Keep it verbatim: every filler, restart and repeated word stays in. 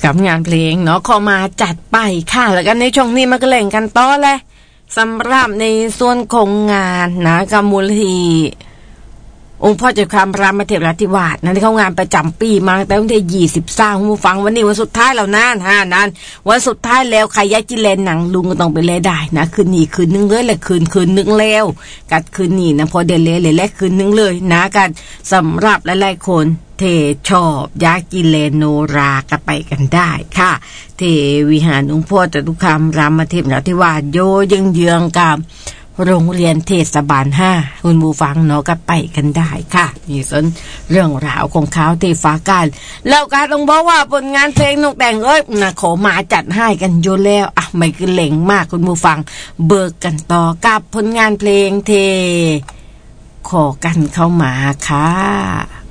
กับงานเพลงเนาะขอมาจัดไปค่ะแล้วกันในช่วงนี้มาก็เล่นกันต่อเลยสำหรับในส่วนของงานนะกับมูลนิธิองค์พ่อเจ้าคำรามเทพราธิวาสนะที่เขางานประจำปีมาตั้งแต่วันที่ยี่สิบสามผู้ฟังวันนี้วันสุดท้ายแล้วนะฮะนั้นวันสุดท้ายแล้วใครอยากจิเลนหนังลุงก็ต้องไปเล่ได้นะคืนนี้คืนนึงเลยแหละคืนคืนนึงแล้วกัดคืนนี้นะพอเดลเลยแหละคืนนึงเลยนะกันสำหรับหลายๆคนเทชอบอยากกิเลนโนราก็ไปกันได้ค่ะเทวิหารองค์พ่อจตุคามรามเทพราธิวาสโยยังเยืองกับโรงเรียนเทศบาลห้าคุณผู้ฟังเนาะก็ไปกันได้ค่ะนี่ส่วนเรื่องราวของเขาที่ฟ้ากันแล้วการต้องบอกว่าผลงานเพลงนกแต่งเอ้ยนะขอมาจัดให้กันโยแล้วอ่ะไม่คือเหล่งมากคุณผู้ฟังเบิกกันต่อกับผลงานเพลงเทขอกันเข้ามาค่ะ